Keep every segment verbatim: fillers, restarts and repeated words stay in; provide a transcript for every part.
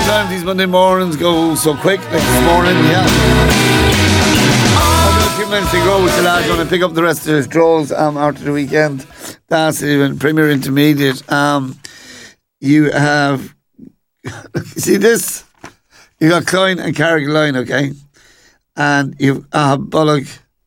Sometimes these Monday mornings go so quick, like this morning, yeah. I've got a few minutes to go with the lads. Going to pick up the rest of his draws um, after the weekend. That's even Premier Intermediate. Um, you have, see this? You got Clyne and Carrigaline, okay? And you've uh, Bullock.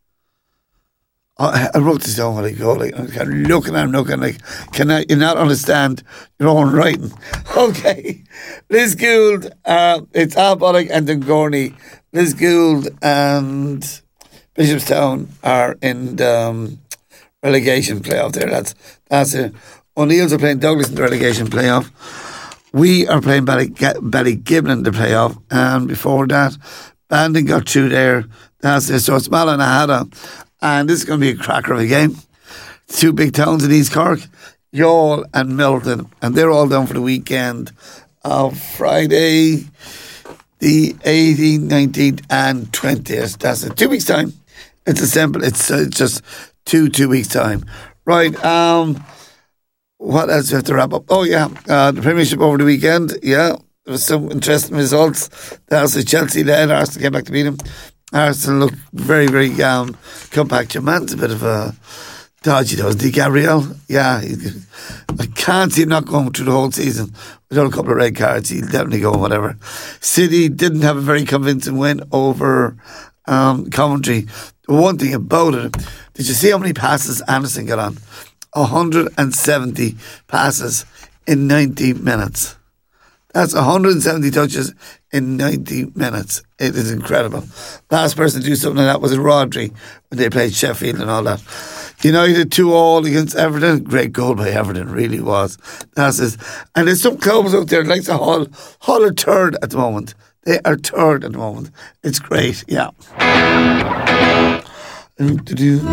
I, I wrote this down when I go, like, I'm looking at him, looking like, can I, you not understand your own writing? Okay. Liz Gould, uh, it's Al Bullock and Dungorney. Liz Gould and Bishopstown are in the um, relegation playoff there. That's that's it. O'Neill's are playing Douglas in the relegation playoff. We are playing Ballygiblin in the playoff. And before that, Bandon got through there. That's it. So it's Malin and this is going to be a cracker of a game. Two big towns in East Cork, Youghal and Milton, and they're all down for the weekend of Friday, the eighteenth, nineteenth and twentieth. That's it. Two weeks' time. It's a simple, it's, uh, it's just two, two weeks' time. Right, um, what else do we have to wrap up? Oh, yeah, uh, the Premiership over the weekend, yeah. There was some interesting results. That was the Chelsea led. Arsenal came back to beat them. Arsenal looked very, very um, compact. Your man's a bit of a dodgy, though. Di Gabriel, yeah. He, I can't see him not going through the whole season without a couple of red cards. He'll definitely go, whatever. City didn't have a very convincing win over um, Coventry. One thing about it, did you see how many passes Anderson got on? one hundred seventy passes in ninety minutes. That's one hundred seventy touches in ninety minutes. It is incredible. Last person to do something like that was Rodri when they played Sheffield and all that. United two all against Everton. Great goal by Everton, really was. That's it. And there's some clubs out there like the Hull. Hull are third at the moment. They are third at the moment. It's great, yeah.